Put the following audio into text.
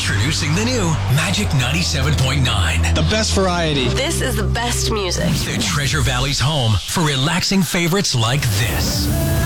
Introducing the new Magic 97.9. The best variety. This is the best music. The Treasure Valley's home for relaxing favorites like this.